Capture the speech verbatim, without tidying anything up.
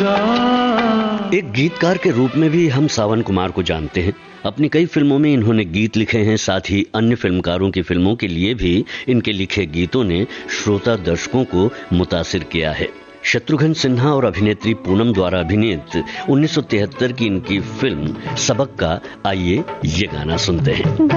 होगा। एक गीतकार के रूप में भी हम सावन कुमार को जानते हैं। अपनी कई फिल्मों में इन्होंने गीत लिखे हैं, साथ ही अन्य फिल्मकारों की फिल्मों के लिए भी इनके लिखे गीतों ने श्रोता दर्शकों को मुतासिर किया है। शत्रुघ्न सिन्हा और अभिनेत्री पूनम द्वारा अभिनीत उन्नीस सौ तिहत्तर की इनकी फिल्म सबक का आइए ये गाना सुनते हैं।